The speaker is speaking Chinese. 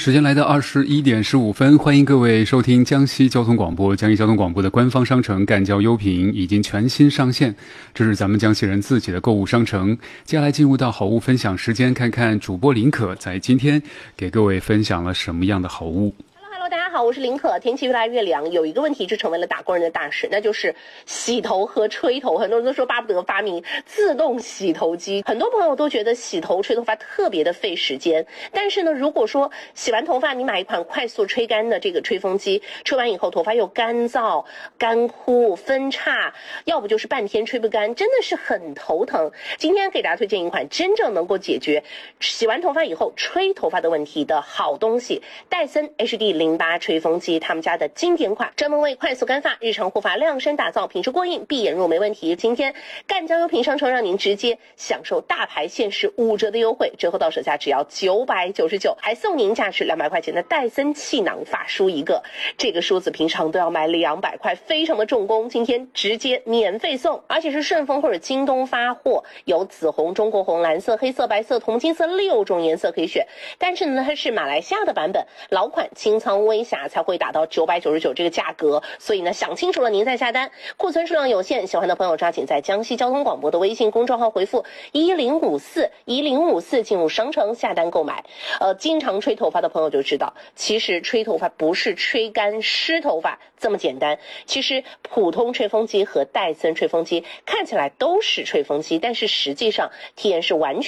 时间来到21:15，欢迎各位收听江西交通广播。江西交通广播的官方商城赣交优品已经全新上线，这是咱们江西人自己的购物商城。接下来进入到好物分享时间，看看主播林可在今天给各位分享了什么样的好物。 大家好，我是林可。天气越来越凉，有一个问题就成为了打工人的大事，那就是洗头和吹头。很多人都说巴不得发明自动洗头机，很多朋友都觉得洗头吹头发特别的费时间。但是呢，如果说洗完头发你买一款快速吹干的这个吹风机，吹完以后头发又干燥、干枯、分叉，要不就是半天吹不干，真的是很头疼。今天给大家推荐一款真正能够解决洗完头发以后吹头发的问题的好东西——戴森 HD08吹风机，他们家的经典款，专门为快速干发、日常护发量身打造，品质过硬，闭眼入没问题。今天赣交优品商城让您直接享受大牌限时5折的优惠，折后到手价只要999，还送您价值200块钱的戴森气囊发梳一个。这个梳子平常都要卖200块，非常的重工，今天直接免费送，而且是顺丰或者京东发货，有紫红、中国红、蓝色、黑色、白色、铜金色6种颜色可以选。但是呢，它是马来西亚的版本，老款清仓微瑕才会达到999这个价格，所以呢，想清楚了您再下单。库存数量有限，喜欢的朋友抓紧在江西交通广播的微信公众号回复1054进入商城下单购买。经常吹头发的朋友就知道，其实吹头发不是吹干湿头发这么简单。其实普通吹风机和戴森吹风机看起来都是吹风机，但是实际上体验是完全